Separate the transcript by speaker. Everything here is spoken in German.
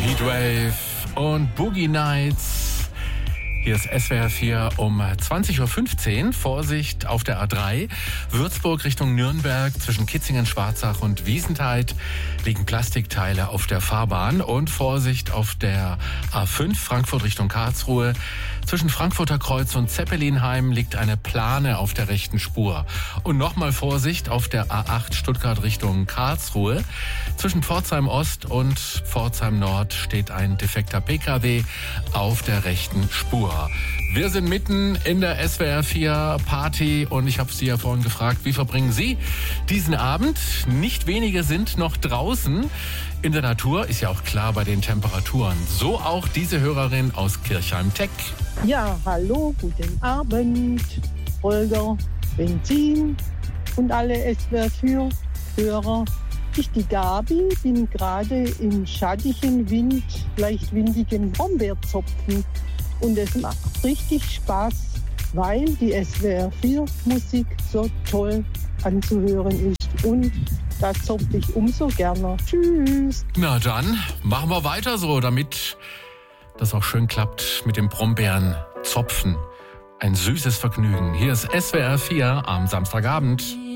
Speaker 1: Heatwave und Boogie Nights. Hier ist SWR 4 um 20.15 Uhr. Vorsicht auf der A3. Würzburg Richtung Nürnberg. Zwischen Kitzingen, Schwarzach und Wiesentheid liegen Plastikteile auf der Fahrbahn. Und Vorsicht auf der A5 Frankfurt Richtung Karlsruhe. Zwischen Frankfurter Kreuz und Zeppelinheim liegt eine Plane auf der rechten Spur. Und nochmal Vorsicht auf der A8 Stuttgart Richtung Karlsruhe. Zwischen Pforzheim Ost und Pforzheim Nord steht ein defekter PKW auf der rechten Spur. Wir sind mitten in der SWR 4 Party und ich habe Sie ja vorhin gefragt, wie verbringen Sie diesen Abend? Nicht wenige sind noch draußen in der Natur, ist ja auch klar bei den Temperaturen. So auch diese Hörerin aus Kirchheim-Teck.
Speaker 2: Ja, hallo, guten Abend, Holger, Benzin und alle SWR 4 Hörer. Ich, die Gabi, bin gerade im schattigen Wind, leicht windigen Brombeerzopfen. Und es macht richtig Spaß, weil die SWR 4 Musik so toll anzuhören ist. Und da zopfe ich umso gerne. Tschüss.
Speaker 1: Na dann, machen wir weiter so, damit das auch schön klappt mit dem Brombeeren zopfen. Ein süßes Vergnügen. Hier ist SWR 4 am Samstagabend.